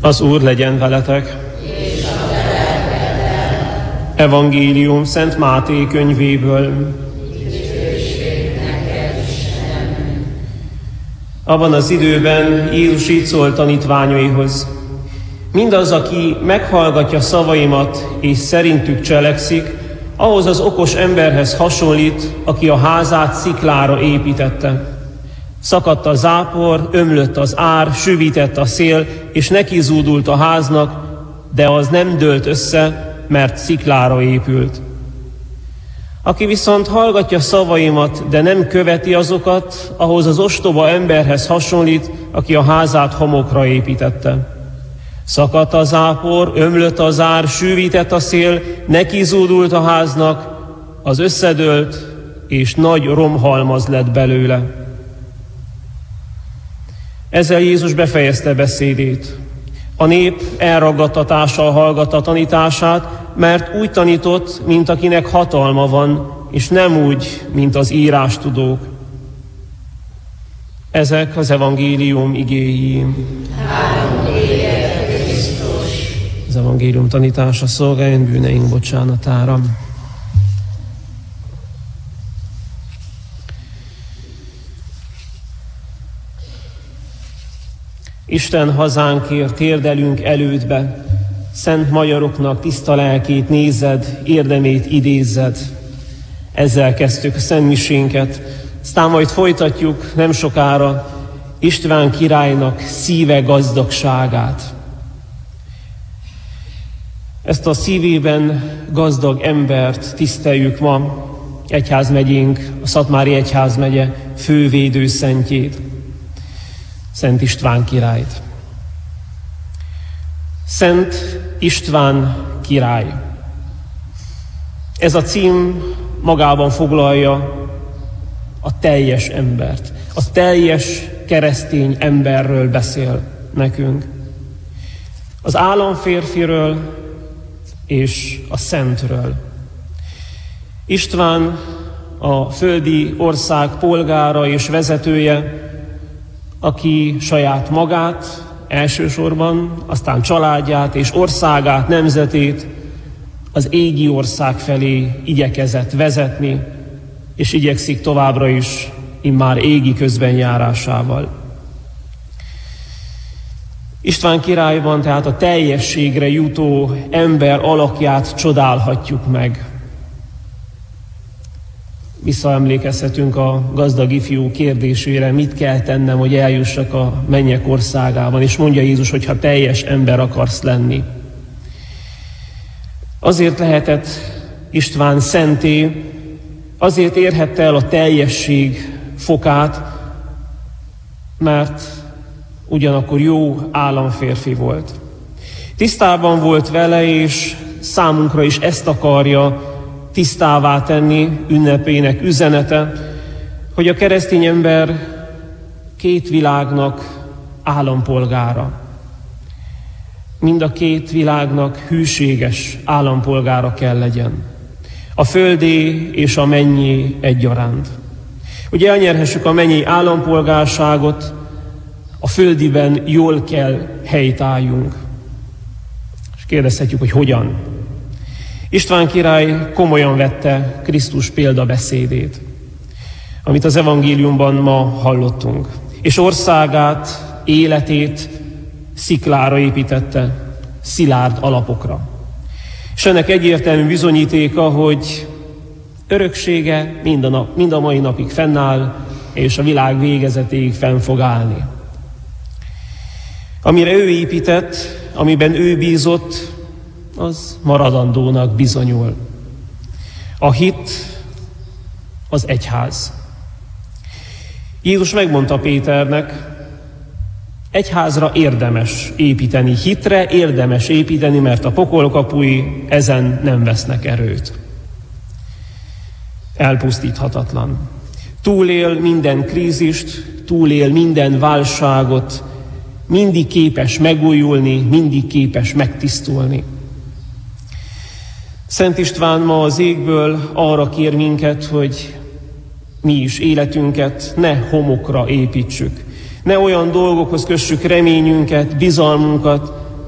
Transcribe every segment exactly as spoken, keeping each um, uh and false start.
Az Úr legyen veletek. És a te lelkeddel. Evangélium Szent Máté könyvéből. Dicsőség neked, Istenem. Abban az időben Jézus így szólt tanítványaihoz: mindaz, aki meghallgatja szavaimat és szerintük cselekszik, ahhoz az okos emberhez hasonlít, aki a házát sziklára építette. Szakadt a zápor, ömlött az ár, süvített a szél, és nekizúdult a háznak, de az nem dőlt össze, mert sziklára épült. Aki viszont hallgatja szavaimat, de nem követi azokat, ahhoz az ostoba emberhez hasonlít, aki a házát homokra építette. Szakadt a zápor, ömlött az ár, sűvített a szél, nekizúdult a háznak, az összedőlt, és nagy romhalmaz lett belőle. Ezzel Jézus befejezte beszédét. A nép elragadtatással hallgatta tanítását, mert úgy tanított, mint akinek hatalma van, és nem úgy, mint az írástudók. Ezek az evangélium igéi. Az evangélium tanítása szolgáljon bűneink bocsánatára. Isten hazánkért térdelünk elődbe, szent magyaroknak tiszta lelkét nézed, érdemét idézzed. Ezzel kezdtük a szentmisénket, aztán majd folytatjuk nem sokára István királynak szíve gazdagságát. Ezt a szívében gazdag embert tiszteljük ma, egyházmegyénk, a Szatmári Egyházmegye fővédőszentjét, Szent István királyt. Szent István király. Ez a cím magában foglalja a teljes embert. A teljes keresztény emberről beszél nekünk. Az államférfiről és a szentről. István a földi ország polgára és vezetője, aki saját magát elsősorban, aztán családját és országát, nemzetét az égi ország felé igyekezett vezetni, és igyekszik továbbra is immár égi közbenjárásával. István királyban tehát a teljességre jutó ember alakját csodálhatjuk meg. Visszaemlékezhetünk a gazdag ifjú kérdésére, mit kell tennem, hogy eljussak a mennyek országában, és mondja Jézus, hogy ha teljes ember akarsz lenni. Azért lehetett István szenté, azért érhette el a teljesség fokát, mert ugyanakkor jó államférfi volt. Tisztában volt vele, és számunkra is ezt akarja tisztává tenni ünnepének üzenete, hogy a keresztény ember két világnak állampolgára. Mind a két világnak hűséges állampolgára kell legyen. A földi és a mennyi egyaránt. Hogy elnyerhessük a mennyi állampolgárságot, a földiben jól kell helytálljunk. És kérdezhetjük, hogy hogyan. István király komolyan vette Krisztus példabeszédét, amit az evangéliumban ma hallottunk, és országát, életét sziklára építette, szilárd alapokra. És ennek egyértelmű bizonyítéka, hogy öröksége mind a, nap, mind a mai napig fennáll, és a világ végezetéig fenn fog állni. Amire ő épített, amiben ő bízott, az maradandónak bizonyul. A hit az egyház. Jézus megmondta Péternek, egyházra érdemes építeni, hitre érdemes építeni, mert a pokol kapui ezen nem vesznek erőt. Elpusztíthatatlan. Túlél minden krízist, túlél minden válságot, mindig képes megújulni, mindig képes megtisztulni. Szent István ma az égből arra kér minket, hogy mi is életünket ne homokra építsük. Ne olyan dolgokhoz kössük reményünket, bizalmunkat,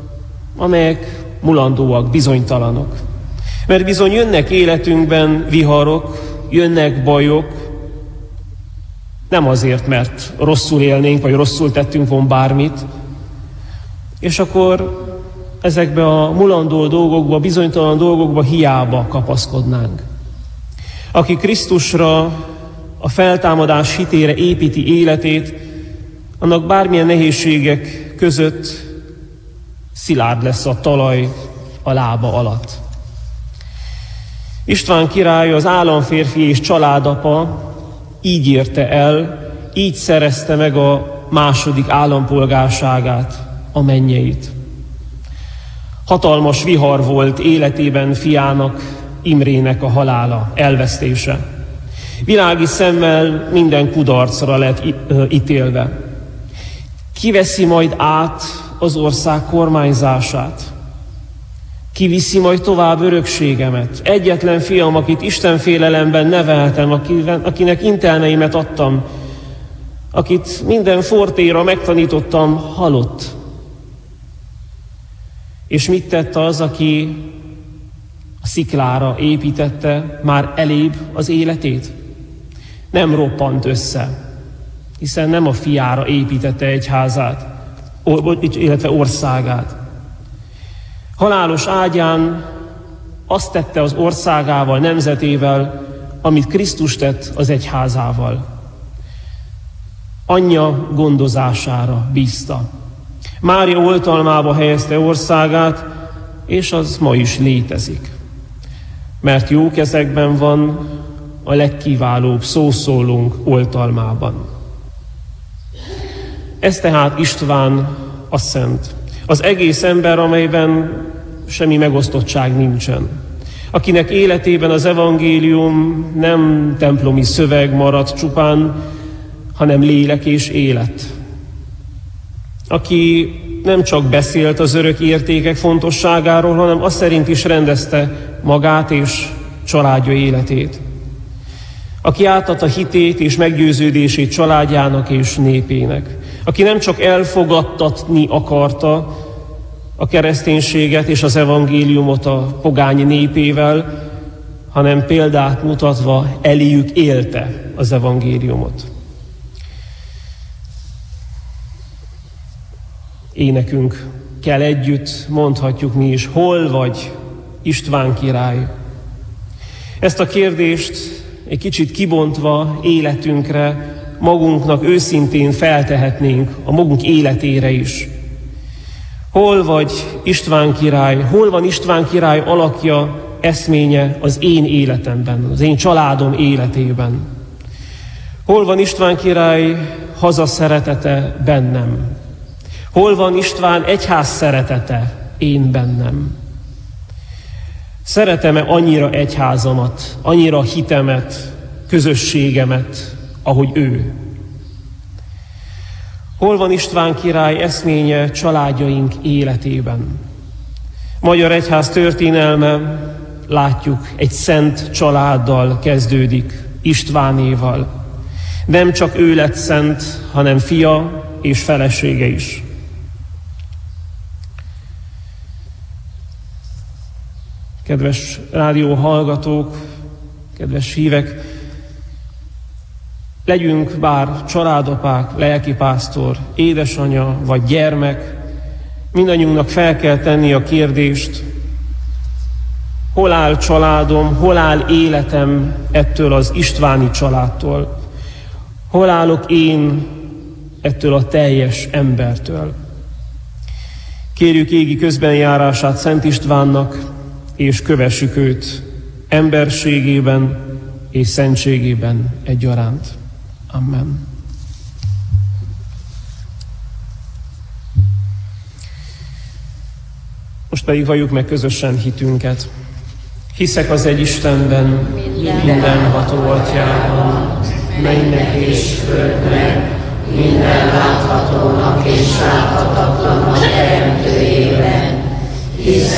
amelyek mulandóak, bizonytalanok. Mert bizony jönnek életünkben viharok, jönnek bajok, nem azért, mert rosszul élnénk, vagy rosszul tettünk volna bármit, és akkor ezekbe a mulandó dolgokba, bizonytalan dolgokba hiába kapaszkodnánk. Aki Krisztusra, a feltámadás hitére építi életét, annak bármilyen nehézségek között szilárd lesz a talaj a lába alatt. István király, az államférfi és családapa így érte el, így szerezte meg a második állampolgárságát, a mennyeit. Hatalmas vihar volt életében fiának, Imrének a halála, elvesztése. Világi szemmel minden kudarcra lett ítélve. Ki veszi majd át az ország kormányzását? Ki viszi majd tovább örökségemet? Egyetlen fiam, akit istenfélelemben neveltem, akinek intelmeimet adtam, akit minden fortéra megtanítottam, halott. És mit tett az, aki a sziklára építette már elébb az életét? Nem roppant össze, hiszen nem a fiára építette egyházát, illetve országát. Halálos ágyán azt tette az országával, nemzetével, amit Krisztus tett az egyházával. Anyja gondozására bízta. Mária oltalmába helyezte országát, és az ma is létezik. Mert jó kezekben van, a legkiválóbb szószólónk oltalmában. Ez tehát István a szent. Az egész ember, amelyben semmi megosztottság nincsen. Akinek életében az evangélium nem templomi szöveg maradt csupán, hanem lélek és élet. Aki nem csak beszélt az örök értékek fontosságáról, hanem azt szerint is rendezte magát és családja életét. Aki átadta hitét és meggyőződését családjának és népének. Aki nem csak elfogadtatni akarta a kereszténységet és az evangéliumot a pogány népével, hanem példát mutatva eléjük élte az evangéliumot. Énekünk kell együtt, mondhatjuk mi is, hol vagy, István király? Ezt a kérdést egy kicsit kibontva életünkre, magunknak őszintén feltehetnénk, a magunk életére is. Hol vagy, István király? Hol van István király alakja, eszménye az én életemben, az én családom életében? Hol van István király haza szeretete bennem? Hol van István egyház szeretete én bennem? Szeretem-e annyira egyházamat, annyira hitemet, közösségemet, ahogy ő? Hol van István király eszménye családjaink életében? Magyar egyház történelme, látjuk, egy szent családdal kezdődik, Istvánéval. Nem csak ő lett szent, hanem fia és felesége is. Kedves rádió hallgatók, kedves hívek, legyünk bár családapák, lelkipásztor, édesanyja vagy gyermek, mindannyiunknak fel kell tenni a kérdést, hol áll családom, hol áll életem ettől az istváni családtól, hol állok én ettől a teljes embertől. Kérjük égi közbenjárását Szent Istvánnak, és kövessük őt emberségében és szentségében egyaránt. Amen. Most pedig valljuk meg közösen hitünket. Hiszek az egy Istenben, mindenható Atyában, mennek és földnek, minden láthatónak és láthatatlannak teremtőjében. Hiszek